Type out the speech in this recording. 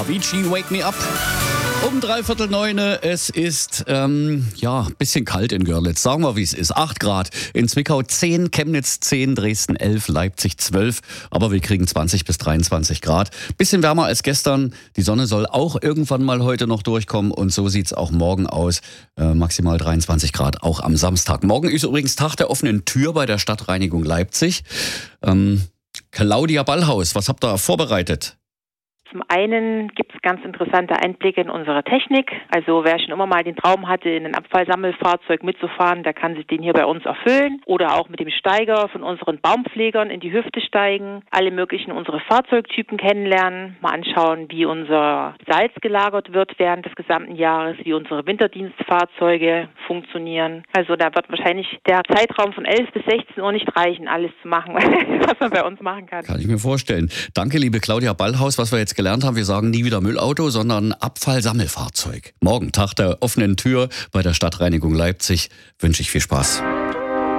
Avicii, Wake Me Up. Um 8:45. Es ist, bisschen kalt in Görlitz. Sagen wir, wie es ist. 8 Grad. In Zwickau 10, Chemnitz 10, Dresden 11, Leipzig 12. Aber wir kriegen 20 bis 23 Grad. Bisschen wärmer als gestern. Die Sonne soll auch irgendwann mal heute noch durchkommen. Und so sieht's auch morgen aus. Maximal 23 Grad, auch am Samstag. Morgen ist übrigens Tag der offenen Tür bei der Stadtreinigung Leipzig. Claudia Ballhaus, was habt ihr vorbereitet? Zum einen gibt es ganz interessante Einblicke in unsere Technik. Also wer schon immer mal den Traum hatte, in ein Abfallsammelfahrzeug mitzufahren, der kann sich den hier bei uns erfüllen. Oder auch mit dem Steiger von unseren Baumpflegern in die Hüfte steigen, alle möglichen unsere Fahrzeugtypen kennenlernen, mal anschauen, wie unser Salz gelagert wird während des gesamten Jahres, wie unsere Winterdienstfahrzeuge funktionieren. Also da wird wahrscheinlich der Zeitraum von 11 bis 16 Uhr nicht reichen, alles zu machen, was man bei uns machen kann. Kann ich mir vorstellen. Danke, liebe Claudia Ballhaus, was wir jetzt gelernt haben. Wir sagen nie wieder Müllauto, sondern Abfallsammelfahrzeug. Morgen, Tag der offenen Tür bei der Stadtreinigung Leipzig, wünsche ich viel Spaß.